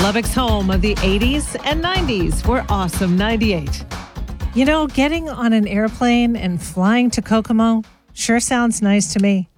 Lubbock's home of the 80s and 90s. We're awesome 98. You know, getting on an airplane and flying to Kokomo sure sounds nice to me.